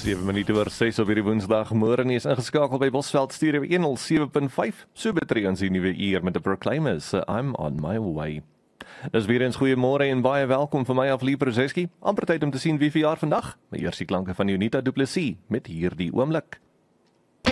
7 minute oor 6 op hierdie Woensdagmôre is ingeskakel by Bosveld Studio 107.5. So betree ons die nuwe uur met die Proclaimers. I'm on my way. Dis weer eens goeiemôre en baie welkom vir my af Lee Brzeski. Amper tyd om te sien wie verjaar vandag. Maar eers die klanke van Unita Du Plessis met hierdie oomblik.